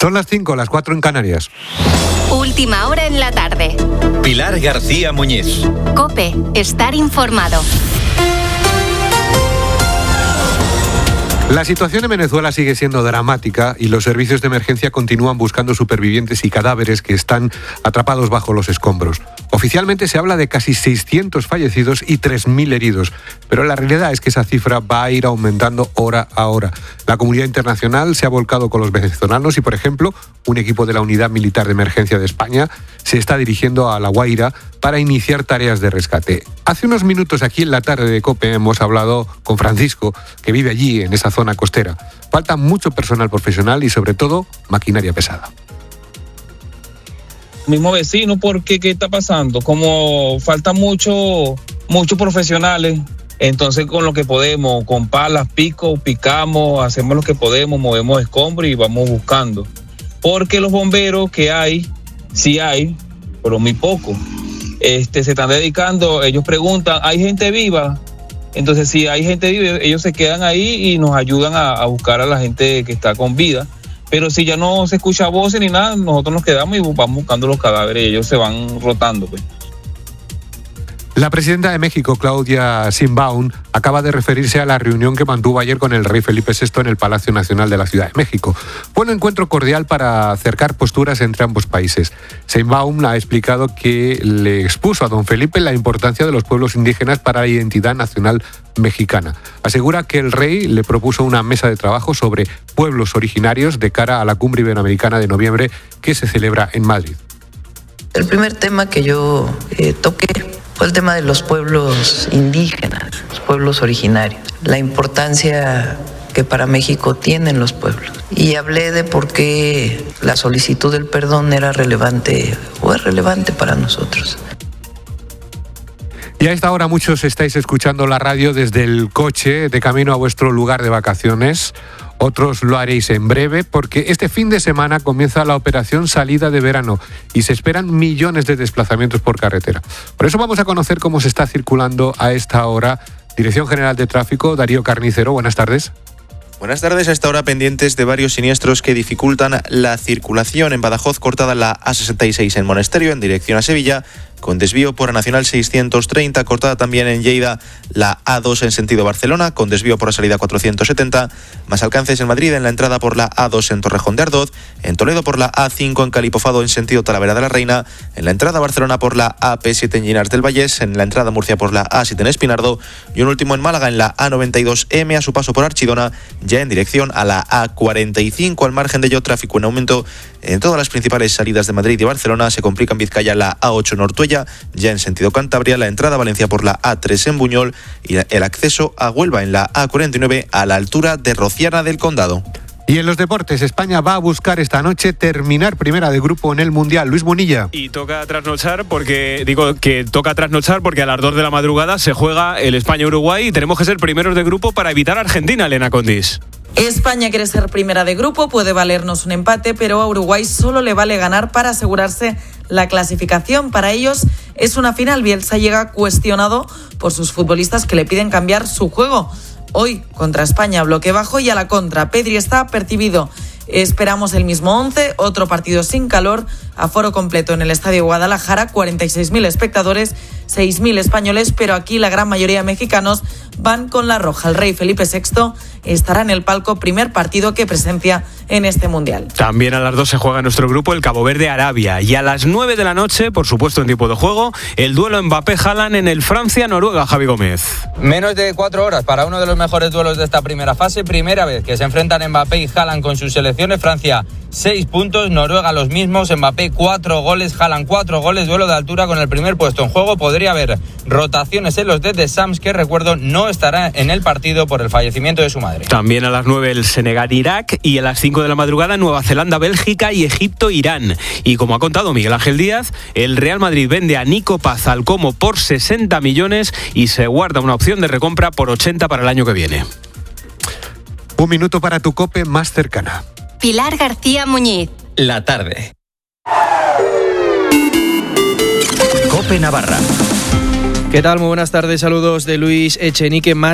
Son las 5, las 4 en Canarias. Última hora en la tarde. Pilar García Muñiz. COPE, estar informado. La situación en Venezuela sigue siendo dramática y los servicios de emergencia continúan buscando supervivientes y cadáveres que están atrapados bajo los escombros. Oficialmente se habla de casi 600 fallecidos y 3.000 heridos, pero la realidad es que esa cifra va a ir aumentando hora a hora. La comunidad internacional se ha volcado con los venezolanos y, por ejemplo, un equipo de la Unidad Militar de Emergencia de España se está dirigiendo a La Guaira para iniciar tareas de rescate. Hace unos minutos aquí en la tarde de COPE hemos hablado con Francisco, que vive allí en esa zona costera. Falta mucho personal profesional y sobre todo maquinaria pesada. Mismo vecino, porque ¿qué está pasando? Como falta muchos profesionales, entonces con lo que podemos, con palas, pico, picamos, hacemos lo que podemos, movemos escombros y vamos buscando. Porque los bomberos que hay, sí hay, pero muy poco. Se están dedicando, ellos preguntan, ¿hay gente viva? Entonces, si hay gente viva, ellos se quedan ahí y nos ayudan a buscar a la gente que está con vida. Pero si ya no se escucha voces ni nada, nosotros nos quedamos y vamos buscando los cadáveres y ellos se van rotando, pues. La presidenta de México, Claudia Sheinbaum, acaba de referirse a la reunión que mantuvo ayer con el rey Felipe VI en el Palacio Nacional de la Ciudad de México. Fue un encuentro cordial para acercar posturas entre ambos países. Sheinbaum ha explicado que le expuso a don Felipe la importancia de los pueblos indígenas para la identidad nacional mexicana. Asegura que el rey le propuso una mesa de trabajo sobre pueblos originarios de cara a la Cumbre Iberoamericana de noviembre que se celebra en Madrid. El primer tema que yo toqué fue el tema de los pueblos indígenas, los pueblos originarios, la importancia que para México tienen los pueblos. Y hablé de por qué la solicitud del perdón era relevante o es relevante para nosotros. Y a esta hora muchos estáis escuchando la radio desde el coche de camino a vuestro lugar de vacaciones. Otros lo haréis en breve porque este fin de semana comienza la operación salida de verano y se esperan millones de desplazamientos por carretera. Por eso vamos a conocer cómo se está circulando a esta hora. Dirección General de Tráfico, Darío Carnicero, buenas tardes. Buenas tardes. A esta hora pendientes de varios siniestros que dificultan la circulación. En Badajoz, cortada la A66 en Monesterio en dirección a Sevilla, con desvío por la Nacional 630, cortada también en Lleida la A2 en sentido Barcelona, con desvío por la salida 470, más alcances en Madrid en la entrada por la A2 en Torrejón de Ardoz, en Toledo por la A5 en Calipofado en sentido Talavera de la Reina, en la entrada a Barcelona por la AP7 en Llinars del Vallés, en la entrada a Murcia por la A7 en Espinardo y un último en Málaga en la A92M a su paso por Archidona, ya en dirección a la A45. Al margen de ello, tráfico en aumento en todas las principales salidas de Madrid y Barcelona. Se complica en Vizcaya la A8 en Ortuella, ya en sentido Cantabria, la entrada a Valencia por la A3 en Buñol y el acceso a Huelva en la A49 a la altura de Rociana del Condado. Y en los deportes, España va a buscar esta noche terminar primera de grupo en el Mundial. Luis Munilla. Y toca trasnochar porque a las 2 de la madrugada se juega el España-Uruguay y tenemos que ser primeros de grupo para evitar a Argentina, Elena Condis. España quiere ser primera de grupo, puede valernos un empate, pero a Uruguay solo le vale ganar para asegurarse la clasificación. Para ellos es una final. Bielsa llega cuestionado por sus futbolistas que le piden cambiar su juego. Hoy contra España, bloque bajo y a la contra. Pedri está percibido. Esperamos el mismo 11, otro partido sin calor, aforo completo en el Estadio Guadalajara, 46.000 espectadores, 6.000 españoles, pero aquí la gran mayoría de mexicanos van con la roja. El rey Felipe VI estará en el palco, primer partido que presencia en este Mundial. También a las 2 se juega en nuestro grupo el Cabo Verde-Arabia y a las 9 de la noche, por supuesto en tiempo de juego, el duelo Mbappé-Haaland en el Francia-Noruega. Javi Gómez. Menos de 4 horas para uno de los mejores duelos de esta primera fase, primera vez que se enfrentan Mbappé y Haaland con sus selecciones. Francia 6 puntos, Noruega los mismos, Mbappé 4 goles, Haaland 4 goles, duelo de altura con el primer puesto en juego. Podría haber rotaciones en los de Deschamps, que recuerdo no estará en el partido por el fallecimiento de su madre. También a las 9 el Senegal-Irak y a las 5 de la madrugada Nueva Zelanda-Bélgica y Egipto-Irán. Y como ha contado Miguel Ángel Díaz, el Real Madrid vende a Nico Paz al Como por 60 millones y se guarda una opción de recompra por 80 para el año que viene. Un minuto para tu COPE más cercana. Pilar García Muñiz. La tarde. COPE Navarra. ¿Qué tal? Muy buenas tardes. Saludos de Luis Echenique. Más